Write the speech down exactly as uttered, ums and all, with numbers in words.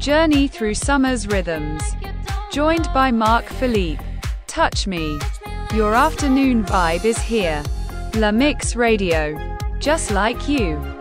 Journey through summer's rhythms. Joined by Mark Philippe. Touch Me. Your afternoon vibe is here. La Mix Radio. Just like you.